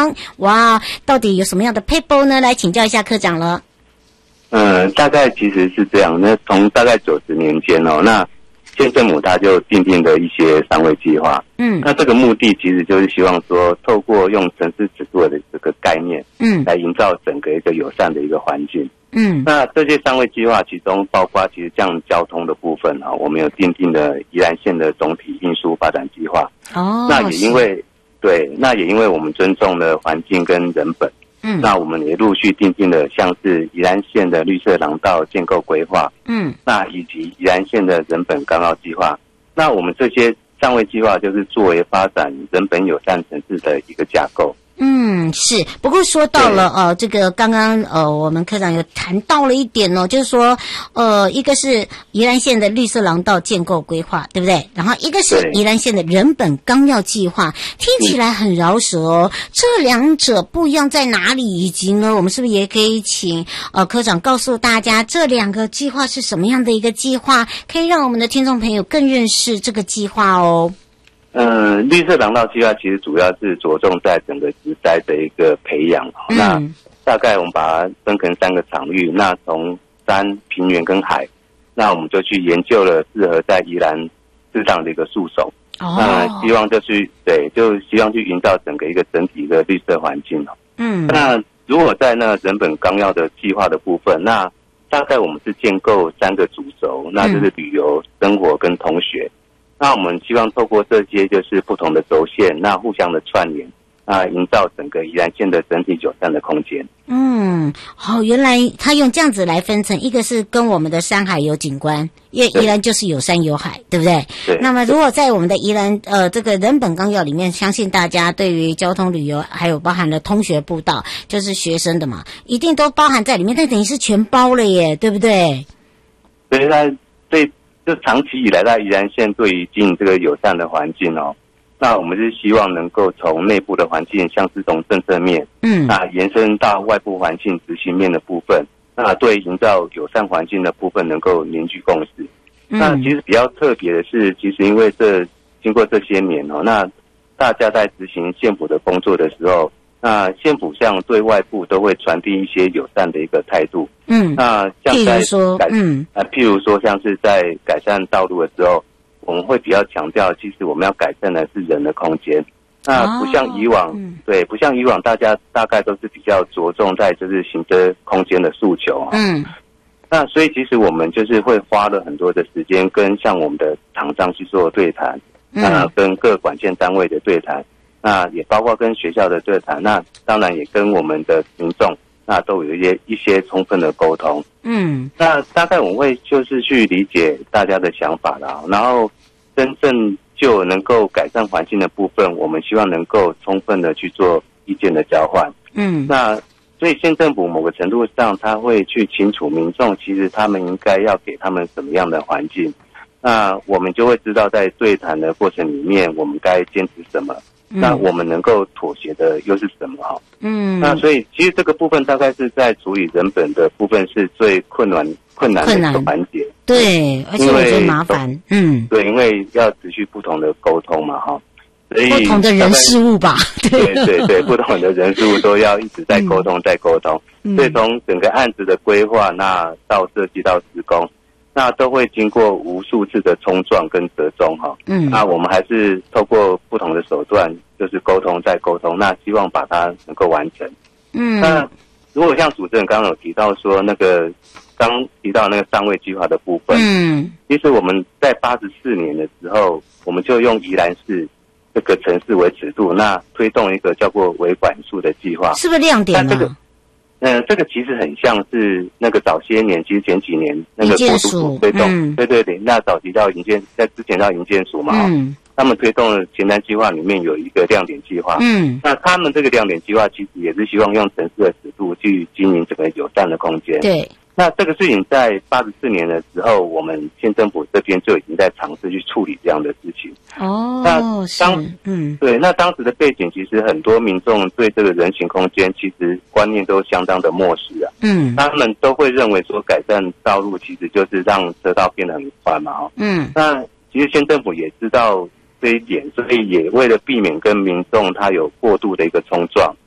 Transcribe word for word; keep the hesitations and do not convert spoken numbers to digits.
方。哇，到底有什么样的撇步呢？来请教一下科长了。 嗯，大概其实是这样。那从大概九十年间哦，那县政府他就订定了一些商位计划。嗯，那这个目的其实就是希望说，透过用城市指数的这个概念，嗯，来营造整个一个友善的一个环境。嗯，那这些商位计划其中包括其实像交通的部分啊，我们有订定了宜兰县的总体运输发展计划。哦，那也因为对，那也因为我们尊重了环境跟人本。嗯，那我们也陆续订定了像是宜兰县的绿色廊道建构规划，嗯，那以及宜兰县的人本纲要计划。那我们这些上位计划就是作为发展人本友善城市的一个架构。 嗯，是。不过说到了呃，这个刚刚呃，我们科长有谈到了一点哦，就是说呃，一个是宜兰县的绿色廊道建构规划，对不对？然后一个是宜兰县的人本纲要计划，听起来很饶舌哦。这两者不一样在哪里？以及呢，我们是不是也可以请呃科长告诉大家这两个计划是什么样的一个计划，可以让我们的听众朋友更认识这个计划哦。 嗯，绿色廊道计划其实主要是着重在整个植栽的一个培养。嗯、那大概我们把它分成三个场域，那从山、平原跟海，那我们就去研究了适合在宜兰适当的一个树种。哦，那希望就是对，就希望去营造整个一个整体的绿色环境。嗯，那如果在那人本纲要的计划的部分，那大概我们是建构三个主轴，那就是旅游、生活跟同学。那我们希望透过这些就是不同的轴线，那互相的串联，那营造整个宜兰县的整体友善的空间。嗯， 好，原来他用这样子来分成，一个是跟我们的山海有景观，因为宜兰就是有山有海，对不对？对。那么如果在我们的宜兰呃这个人本纲要里面，相信大家对于交通旅游还有包含了通学步道，就是学生的嘛，一定都包含在里面，但等于是全包了耶，对不对？ 对，那对。就长期以来在宜兰县对于经营这个友善的环境哦，那我们是希望能够从内部的环境，像是从政策面，嗯，那延伸到外部环境执行面的部分，那对营造友善环境的部分能够凝聚共识。嗯、那其实比较特别的是，其实因为这经过这些年哦，那大家在执行县府的工作的时候，那县府像对外部都会传递一些友善的一个态度。嗯，那像在改，嗯，啊，譬如说像是在改善道路的时候，我们会比较强调，其实我们要改善的是人的空间。那不像以往，哦嗯、对，不像以往，大家大概都是比较着重在就是行车空间的诉求啊。嗯，那所以其实我们就是会花了很多的时间，跟像我们的厂商去做对谈，嗯、那跟各管线单位的对谈。那也包括跟学校的对谈，那当然也跟我们的民众，那都有一些一些充分的沟通。嗯，那大概我们会就是去理解大家的想法啦，然后真正就能够改善环境的部分，我们希望能够充分的去做意见的交换。嗯，那所以县政府某个程度上，他会去清楚民众其实他们应该要给他们什么样的环境，那我们就会知道在对谈的过程里面，我们该坚持什么。那我们能够妥协的又是什么哈？嗯，那所以其实这个部分大概是在处理人本的部分是最困难困难的一个环节。 对，而且我觉得麻烦。嗯， 对，因为要持续不同的沟通嘛哈，所以不同的人事物吧。 对对对，不同的人事物都要一直在沟通，在沟通。嗯、所以从整个案子的规划，那到设计到施工。那都会经过无数次的冲撞跟折中哈，嗯，那我们还是透过不同的手段，就是沟通再沟通，那希望把它能够完成。嗯，那如果像主持人刚刚有提到说那个刚提到那个上位计划的部分，嗯，其实我们在八十四年的时候，我们就用宜兰市这个城市为尺度，那推动一个叫做微管束的计划， 是不是亮点呢？ 嗯，这个其实很像是那个早些年，其实前几年那个国土署推动，嗯、对对对，那早期到营建，在之前到营建署嘛，嗯、他们推动的前瞻计划里面有一个亮点计划，嗯，那他们这个亮点计划其实也是希望用城市的尺度去经营整个友善的空间，对。那这个事情在八十四年的时候，我们县政府这边就已经在尝试去处理这样的事情。哦，那当嗯对，那当时的背景其实很多民众对这个人行空间其实观念都相当的漠视啊。嗯，他们都会认为说改善道路其实就是让车道变得很宽嘛。哦，嗯，那其实县政府也知道这一点，所以也为了避免跟民众他有过度的一个冲撞，